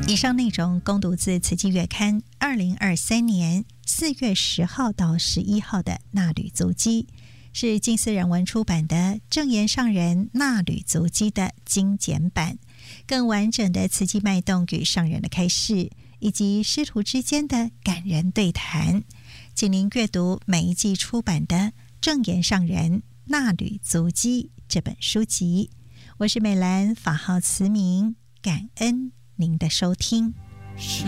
以上内容恭读自慈济月刊2023年4月10号到11号的衲履足迹，是近似人文出版的正言上人衲履足迹的精简版，更完整的慈济脉动与上人的开示，以及师徒之间的感人对谈，请您阅读每一季出版的正言上人衲履足迹这本书籍。我是美兰，法号慈明，感恩您的收听。